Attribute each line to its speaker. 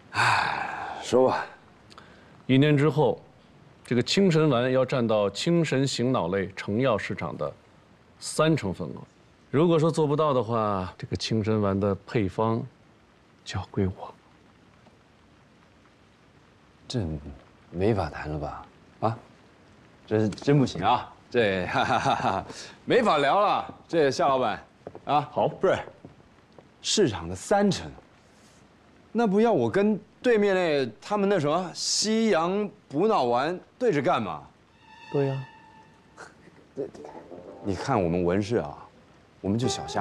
Speaker 1: 说吧。
Speaker 2: 1年之后，这个青神丸要占到精神醒脑类成药市场的30%份额。如果说做不到的话，这个青神丸的配方就要归我。
Speaker 1: 这没法谈了吧？啊，这真不行啊！这没法聊了。这夏老板，啊，
Speaker 2: 好，
Speaker 1: 不是市场的30%，那不要我跟对面他们那什么西洋补脑丸对着干嘛？
Speaker 2: 对呀。
Speaker 1: 你看我们文氏啊，我们就小虾。